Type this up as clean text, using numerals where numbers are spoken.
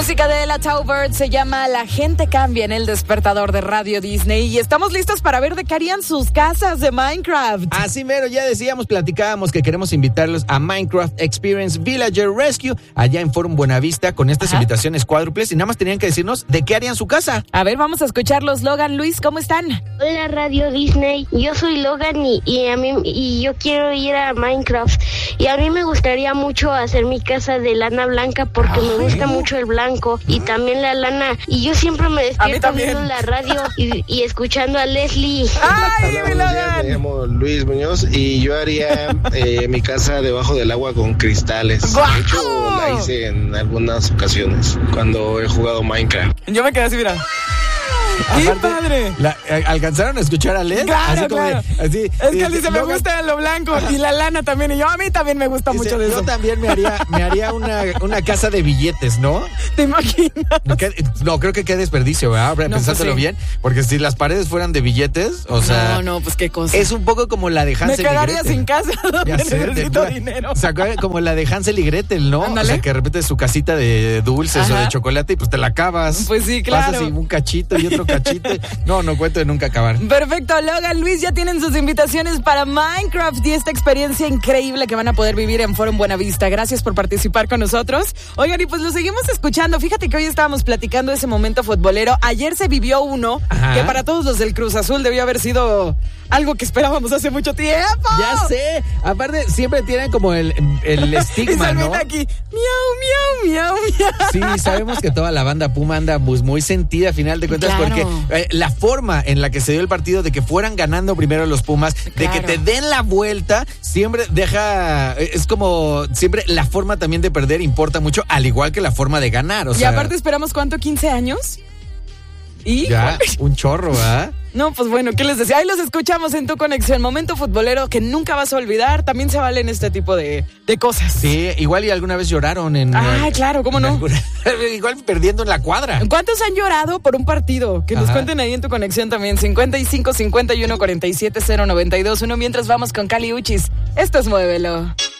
Música de la Taubert se llama La gente cambia en el despertador de Radio Disney y estamos listos para ver de qué harían sus casas de Minecraft. Así mero, ya decíamos, platicábamos que queremos invitarlos a Minecraft Experience Villager Rescue allá en Forum Buenavista con estas invitaciones cuádruples y nada más tenían que decirnos de qué harían su casa. A ver, vamos a escucharlos. Logan, Luis, ¿cómo están? Hola Radio Disney, yo soy Logan y yo quiero ir a Minecraft y a mí me gustaría mucho hacer mi casa de lana blanca porque me gusta mucho el blanco y también la lana y yo siempre me despierto viendo la radio y escuchando a Leslie. ¡Ay, me llamo Luis Muñoz y yo haría mi casa debajo del agua con cristales. De hecho, la hice en algunas ocasiones cuando he jugado Minecraft. Yo me quedé así, mira. ¡Qué padre! ¿Alcanzaron a escuchar a Led? Claro, así claro. Es que él dice, me gusta lo blanco y la lana también. Y yo, a mí también me gusta mucho de eso. Yo también me haría una casa de billetes, ¿no? ¿Te imaginas? No, creo que qué desperdicio, ¿verdad? Pensándolo bien. Porque si las paredes fueran de billetes, o sea... No, pues qué cosa. Es un poco como la de Hansel y Gretel. Me quedaría sin casa, necesito dinero. O sea, como la de Hansel y Gretel, ¿no? Ándale. O sea, que de repente su casita de dulces o de chocolate y pues te la acabas. Pues sí, claro. Pasas y un cachito y otro cachito. No cuento de nunca acabar. Perfecto, Logan, Luis, ya tienen sus invitaciones para Minecraft y esta experiencia increíble que van a poder vivir en Forum Buenavista. Gracias por participar con nosotros. Oigan, y pues lo seguimos escuchando. Fíjate que hoy estábamos platicando de ese momento futbolero. Ayer se vivió uno que para todos los del Cruz Azul debió haber sido algo que esperábamos hace mucho tiempo. Ya sé. Aparte, siempre tienen como el estigma, y ¿no? Aquí, miau, miau, miau, miau. Sí, sabemos que toda la banda Puma anda muy sentida a final de cuentas porque la forma en la que se dio el partido de que fueran ganando primero los Pumas, de que te den la vuelta, siempre es como, siempre la forma también de perder importa mucho, al igual que la forma de ganar, o sea. Y aparte esperamos, ¿cuánto? ¿15 años? ¿Y? Ya, un chorro, ¿verdad? No, pues bueno, ¿qué les decía? Ahí los escuchamos en Tu Conexión, momento futbolero que nunca vas a olvidar. También se valen este tipo de cosas. Sí, igual y alguna vez lloraron en... claro, ¿cómo no? Igual perdiendo en la cuadra. ¿Cuántos han llorado por un partido? Que nos cuenten ahí en Tu Conexión también. 55 51 47 092 1. Mientras vamos con Cali Uchis. Esto es Muévelo.